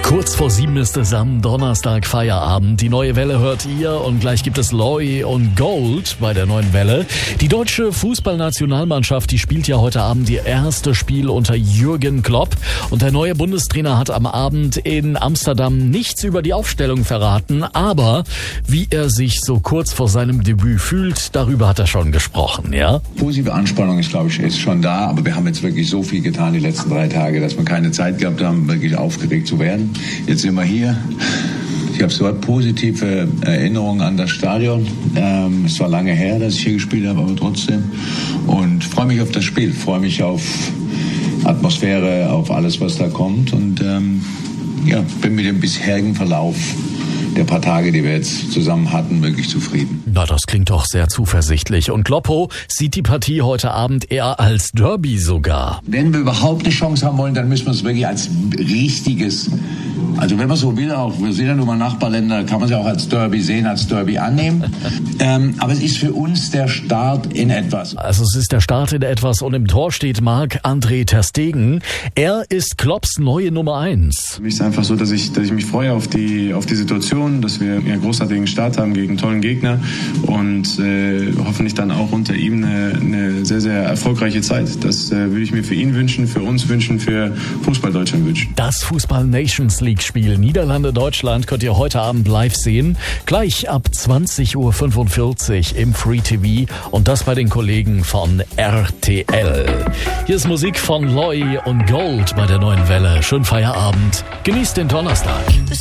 Kurz vor 7 ist es am Donnerstag Feierabend. Die neue Welle hört ihr und gleich gibt es Loy und Gold bei der neuen Welle. Die deutsche Fußballnationalmannschaft, die spielt ja heute Abend ihr erstes Spiel unter Jürgen Klopp. Und der neue Bundestrainer hat am Abend in Amsterdam nichts über die Aufstellung verraten. Aber wie er sich so kurz vor seinem Debüt fühlt, darüber hat er schon gesprochen, ja? Positive Anspannung ist, glaube ich, ist schon da. Aber wir haben jetzt wirklich so viel getan die letzten 3 Tage, dass wir keine Zeit gehabt haben, wirklich aufgeregt zu werden. Jetzt sind wir hier. Ich habe so positive Erinnerungen an das Stadion. Es war lange her, dass ich hier gespielt habe, aber trotzdem. Und freue mich auf das Spiel, freue mich auf Atmosphäre, auf alles, was da kommt. Und bin mit dem bisherigen Verlauf der paar Tage, die wir jetzt zusammen hatten, wirklich zufrieden. Na, das klingt doch sehr zuversichtlich. Und Kloppo sieht die Partie heute Abend eher als Derby sogar. Wenn wir überhaupt eine Chance haben wollen, dann müssen wir es wirklich als richtiges, also wenn man so will, auch wir sind ja nun mal Nachbarländer, kann man es ja auch als Derby sehen, als Derby annehmen. Aber es ist für uns der Start in etwas. Also es ist der Start in etwas und im Tor steht Marc-André ter Stegen. Er ist Klopps neue Nummer 1. Für mich ist es einfach so, dass ich mich freue auf die Situation, dass wir einen großartigen Start haben gegen einen tollen Gegner und hoffentlich dann auch unter ihm eine sehr, sehr erfolgreiche Zeit. Das würde ich mir für ihn wünschen, für uns wünschen, für Fußball Deutschland wünschen. Das Fußball-Nations-League-Spiel Niederlande-Deutschland könnt ihr heute Abend live sehen. Gleich ab 20.45 Uhr im Free TV und das bei den Kollegen von RTL. Hier ist Musik von Loy und Gold bei der neuen Welle. Schönen Feierabend. Genießt den Donnerstag.